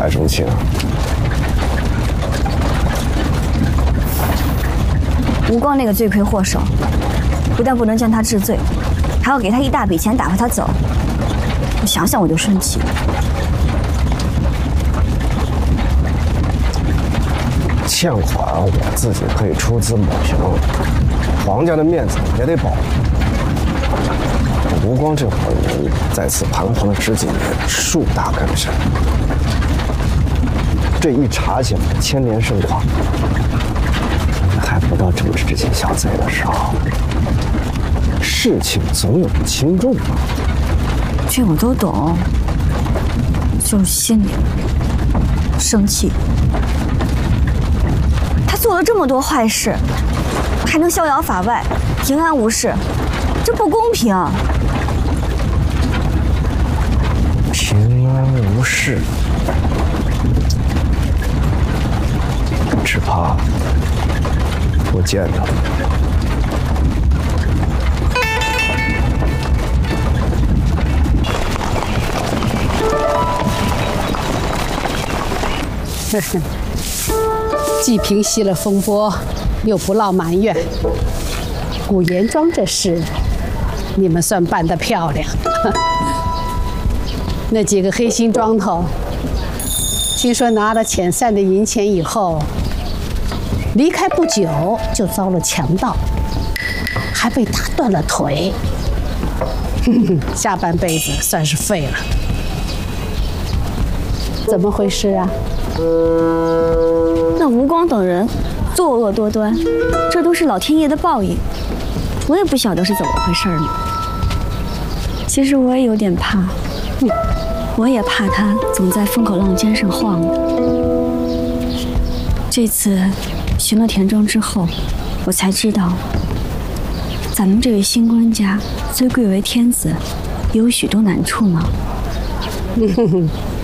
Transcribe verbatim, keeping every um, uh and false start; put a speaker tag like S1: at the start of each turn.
S1: 还生气呢？
S2: 吴光那个罪魁祸首，不但不能将他治罪，还要给他一大笔钱打发他走。我想想我就生气。
S1: 欠款我自己可以出资抹平，皇家的面子也得保。吴光这伙人在此盘桓了十几年，树大根深，这一查起来牵连甚广，还不到正治这些小贼的时候。事情总有轻重嘛。
S2: 这我都懂，就是心里生气。他做了这么多坏事，还能逍遥法外、平安无事，这不公平。
S1: 平安无事，只怕不见得。
S3: 呵呵，既平息了风波，又不落埋怨。古岩庄这事，你们算办得漂亮。那几个黑心庄头，听说拿了遣散的银钱以后，离开不久就遭了强盗，还被打断了腿。下半辈子算是废了。怎么回事啊？
S2: 那吴光等人作恶多端，这都是老天爷的报应。我也不晓得是怎么回事呢。其实我也有点怕，嗯，我也怕他总在风口浪尖上晃的。这次寻了田庄之后，我才知道，咱们这位新官家虽贵为天子，也有许多难处呢。